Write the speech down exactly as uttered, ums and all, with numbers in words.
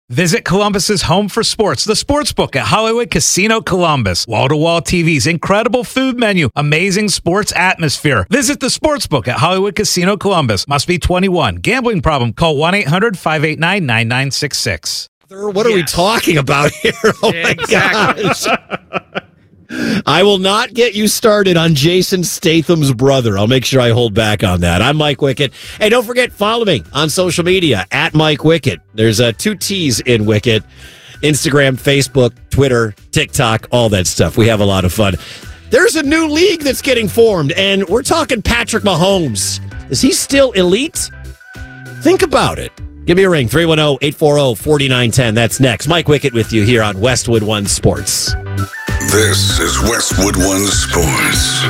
Visit Columbus's home for sports, the Sportsbook at Hollywood Casino Columbus. Wall-to-wall T Vs, incredible food menu, amazing sports atmosphere. Visit the Sportsbook at Hollywood Casino Columbus. Must be twenty-one. Gambling problem? Call one eight hundred five eight nine nine nine six six. What are yes. we talking about here? Oh, my exactly. gosh. I will not get you started on Jason Statham's brother. I'll make sure I hold back on that. I'm Mike Wickett. Hey, don't forget, follow me on social media, at Mike Wickett. There's uh, two T's in Wickett. Instagram, Facebook, Twitter, TikTok, all that stuff. We have a lot of fun. There's a new league that's getting formed, and we're talking Patrick Mahomes. Is he still elite? Think about it. Give me a ring, three one zero, eight four zero, four nine one zero. That's next. Mike Wickett with you here on Westwood One Sports. This is Westwood One Sports.